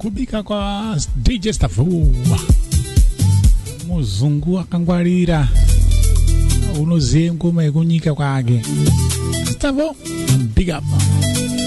kubika kwa DJ Stavo muzungu akangwarira unoziye ngoma yekunyika kwake. Stavo, big up.